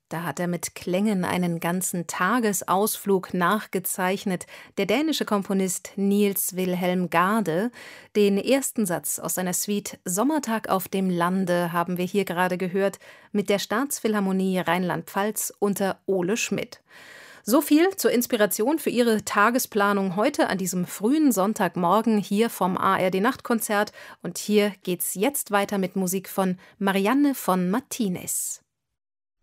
Da hat er mit Klängen einen ganzen Tagesausflug nachgezeichnet, der dänische Komponist Niels Wilhelm Gade. Den ersten Satz aus seiner Suite Sommertag auf dem Lande haben wir hier gerade gehört, mit der Staatsphilharmonie Rheinland-Pfalz unter Ole Schmidt. So viel zur Inspiration für Ihre Tagesplanung heute an diesem frühen Sonntagmorgen hier vom ARD Nachtkonzert. Und hier geht's jetzt weiter mit Musik von Marianne von Martinez.